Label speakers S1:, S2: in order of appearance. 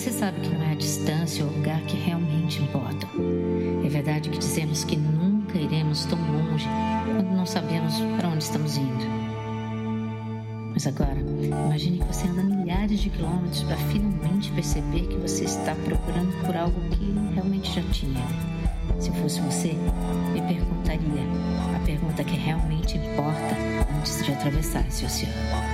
S1: Você sabe que não é a distância ou o lugar que realmente importam. É verdade que dizemos que nunca iremos tão longe quando não sabemos para onde estamos indo. Mas agora, imagine que você anda milhares de quilômetros para finalmente perceber que você está procurando por algo que realmente já tinha. Se eu fosse você, me perguntaria a pergunta que realmente importa antes de atravessar esse oceano.